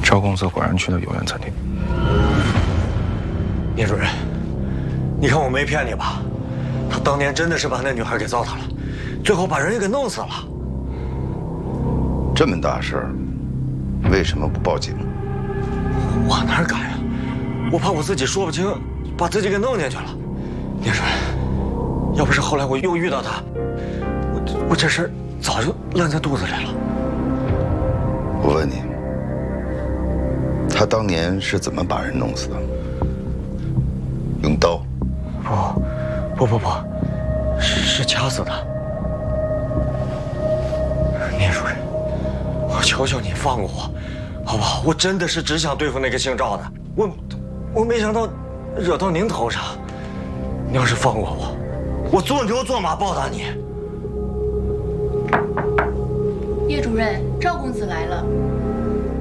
赵公子果然去了有缘餐厅。 聂主任，你看我没骗你吧？他当年真的是把那女孩给糟蹋了，最后把人也给弄死了。 这么大事儿，为什么不报警？ 我哪敢呀？我怕我自己说不清，把自己给弄进去了。聂主任，要不是后来我又遇到他，我这事儿早就烂在肚子里了。 我问你，他当年是怎么把人弄死的？用刀？ 不，是掐死的。聂主任，我求求你放过我，好不好？我真的是只想对付那个姓赵的，我没想到惹到您头上。你要是放过我做牛做马报答你。 叶主任，赵公子来了。